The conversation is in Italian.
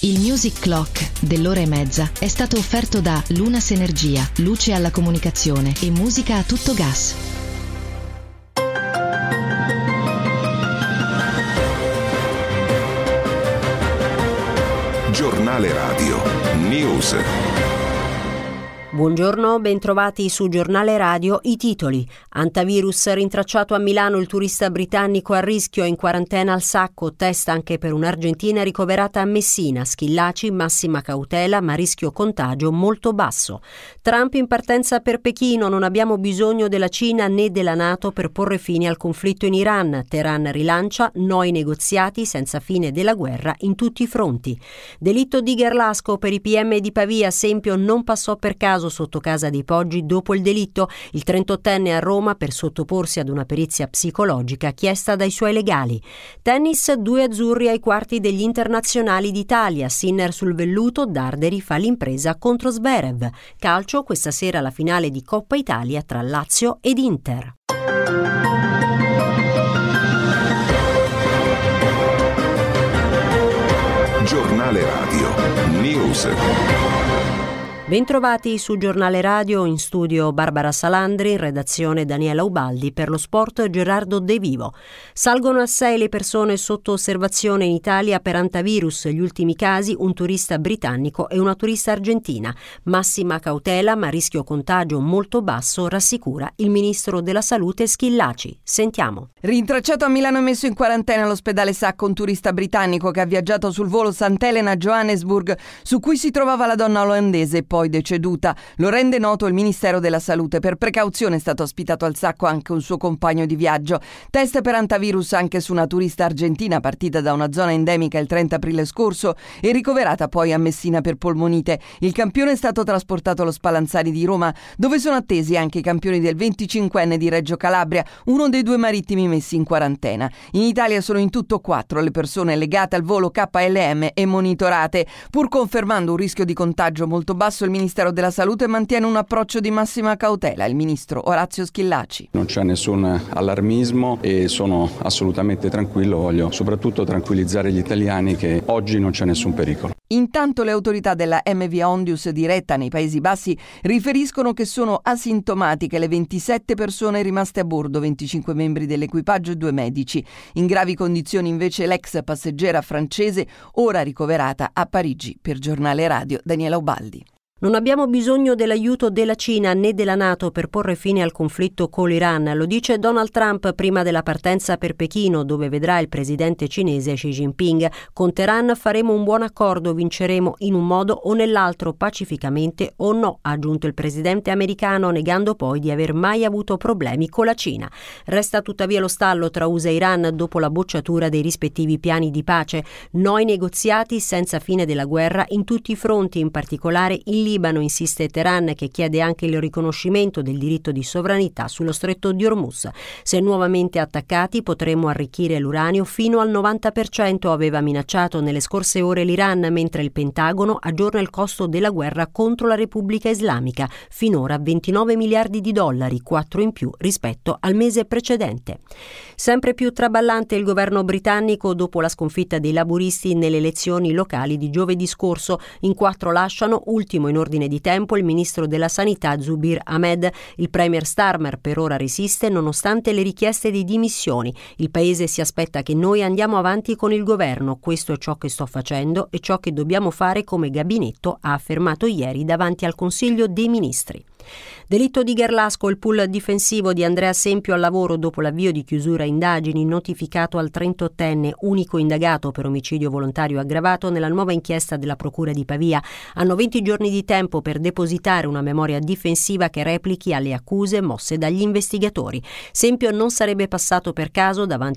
Il Music Clock dell'ora e mezza è stato offerto da Lunas Energia, luce alla comunicazione e musica a tutto gas. Giornale Radio News. Buongiorno, bentrovati su Giornale Radio. I titoli: antivirus rintracciato a Milano, il turista britannico a rischio in quarantena al Sacco, test anche per un'argentina ricoverata a Messina, Schillaci, massima cautela ma rischio contagio molto basso. Trump in partenza per Pechino, non abbiamo bisogno della Cina né della NATO per porre fine al conflitto in Iran. Teheran rilancia, no ai negoziati senza fine della guerra in tutti i fronti. Delitto di Gerlasco per i PM di Pavia, Sempio non passò per caso sotto casa dei Poggi dopo il delitto. Il 38enne a Roma per sottoporsi ad una perizia psicologica chiesta dai suoi legali. Tennis, 2 azzurri ai quarti degli internazionali d'Italia. Sinner sul velluto, Darderi fa l'impresa contro Zverev. Calcio, questa sera la finale di Coppa Italia tra Lazio ed Inter. Giornale Radio News. Bentrovati su Giornale Radio, in studio Barbara Salandri, in redazione Daniela Ubaldi, per lo sport Gerardo De Vivo. Salgono a 6 le persone sotto osservazione in Italia per antivirus, gli ultimi casi un turista britannico e una turista argentina. Massima cautela ma rischio contagio molto basso, rassicura il ministro della salute Schillaci. Sentiamo. Rintracciato a Milano e messo in quarantena all'ospedale Sacco un turista britannico che ha viaggiato sul volo Sant'Elena-Johannesburg, su cui si trovava la donna olandese poi deceduta. Lo rende noto il Ministero della Salute. Per precauzione è stato ospitato al Sacco anche un suo compagno di viaggio. Test per antivirus anche su una turista argentina partita da una zona endemica il 30 aprile scorso e ricoverata poi a Messina per polmonite. Il campione è stato trasportato allo Spallanzani di Roma, dove sono attesi anche i campioni del 25enne di Reggio Calabria, uno dei 2 marittimi messi in quarantena. In Italia sono in tutto 4 le persone legate al volo KLM e monitorate. Pur confermando un rischio di contagio molto basso, il Ministero della Salute mantiene un approccio di massima cautela. Il ministro Orazio Schillaci. Non c'è nessun allarmismo e sono assolutamente tranquillo. Voglio soprattutto tranquillizzare gli italiani che oggi non c'è nessun pericolo. Intanto le autorità della MV Ondius diretta nei Paesi Bassi riferiscono che sono asintomatiche le 27 persone rimaste a bordo, 25 membri dell'equipaggio e 2 medici. In gravi condizioni invece l'ex passeggera francese, ora ricoverata a Parigi. Per Giornale Radio Daniela Ubaldi. Non abbiamo bisogno dell'aiuto della Cina né della NATO per porre fine al conflitto con l'Iran, lo dice Donald Trump prima della partenza per Pechino, dove vedrà il presidente cinese Xi Jinping. Con Teheran faremo un buon accordo, vinceremo in un modo o nell'altro, pacificamente o no, ha aggiunto il presidente americano, negando poi di aver mai avuto problemi con la Cina. Resta tuttavia lo stallo tra USA e Iran dopo la bocciatura dei rispettivi piani di pace. No ai negoziati senza fine della guerra in tutti i fronti, in particolare in Libano, insiste Teheran, che chiede anche il riconoscimento del diritto di sovranità sullo stretto di Hormuz. Se nuovamente attaccati potremmo arricchire l'uranio fino al 90%, aveva minacciato nelle scorse ore l'Iran, mentre il Pentagono aggiorna il costo della guerra contro la Repubblica Islamica, finora 29 miliardi di dollari, 4 in più rispetto al mese precedente. Sempre più traballante il governo britannico dopo la sconfitta dei laburisti nelle elezioni locali di giovedì scorso. In 4 lasciano, ultimo in ordine di tempo, il ministro della Sanità Zubir Ahmed. Il premier Starmer per ora resiste nonostante le richieste di dimissioni. Il paese si aspetta che noi andiamo avanti con il governo. Questo è ciò che sto facendo e ciò che dobbiamo fare come gabinetto, ha affermato ieri davanti al Consiglio dei Ministri. Delitto di Gerlasco, il pool difensivo di Andrea Sempio al lavoro dopo l'avvio di chiusura indagini notificato al 38enne, unico indagato per omicidio volontario aggravato nella nuova inchiesta della Procura di Pavia. Hanno 20 giorni di tempo per depositare una memoria difensiva che replichi alle accuse mosse dagli investigatori. Sempio non sarebbe passato per caso davanti